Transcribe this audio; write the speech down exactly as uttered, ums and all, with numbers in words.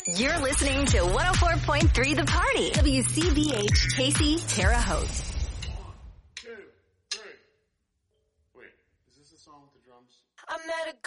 You're listening to one oh four point three The Party. W C B H, Casey, Terre Haute. One, two, three. Wait, is this the song with the drums? I met a